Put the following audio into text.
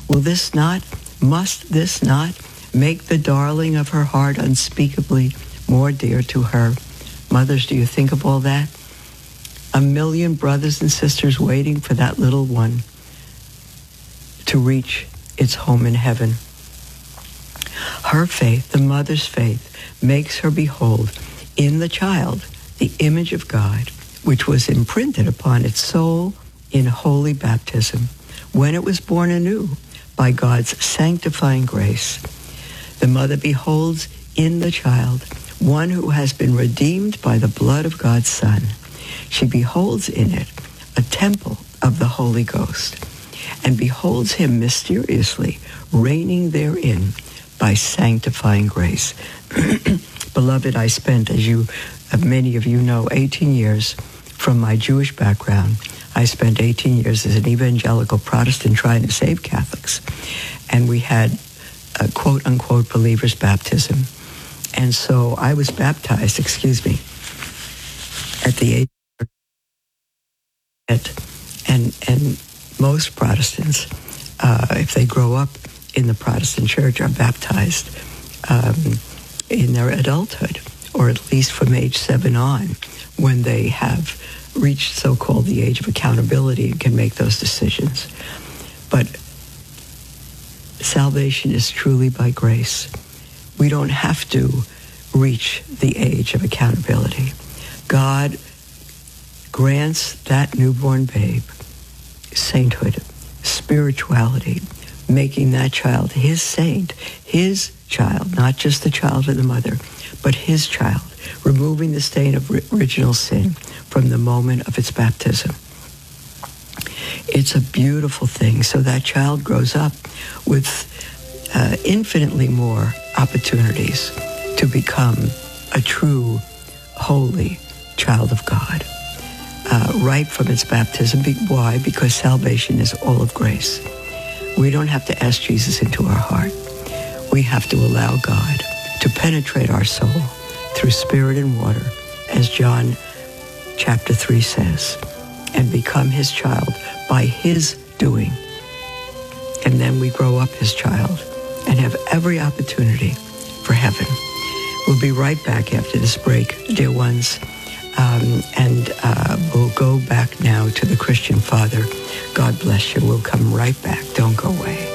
Must this not make the darling of her heart unspeakably more dear to her? Mothers, do you think of all that? A million brothers and sisters waiting for that little one to reach its home in heaven. Her faith, the mother's faith, makes her behold in the child the image of God, which was imprinted upon its soul in holy baptism, when it was born anew by God's sanctifying grace. The mother beholds in the child one who has been redeemed by the blood of God's Son. She beholds in it a temple of the Holy Ghost, and beholds him mysteriously reigning therein by sanctifying grace. Beloved, I spent, as many of you know, 18 years from my Jewish background. I spent 18 years as an evangelical Protestant trying to save Catholics. And we had a quote-unquote believer's baptism. And so I was baptized, at the age and most Protestants, if they grow up in the Protestant church, are baptized in their adulthood, or at least from age 7 on, when they have reached so-called the age of accountability and can make those decisions. But salvation is truly by grace. We don't have to reach the age of accountability. God grants that newborn babe sainthood, spirituality, making that child his saint, his child, not just the child of the mother, but his child, removing the stain of original sin from the moment of its baptism. It's a beautiful thing. So that child grows up with infinitely more opportunities to become a true, holy child of God, right from its baptism. Why? Because salvation is all of grace. We don't have to ask Jesus into our heart. We have to allow God to penetrate our soul through spirit and water, as John chapter 3 says, and become his child by his doing. And then we grow up his child and have every opportunity for heaven. We'll be right back after this break, dear ones. And we'll go back now to the Christian Father. God bless you. We'll come right back. Don't go away.